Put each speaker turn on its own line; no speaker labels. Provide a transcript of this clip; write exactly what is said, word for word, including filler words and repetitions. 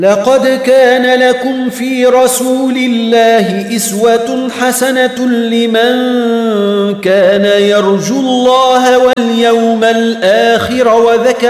لقد كان لكم في رسول الله أسوة حسنة لمن كان يرجو الله واليوم الآخر وذكر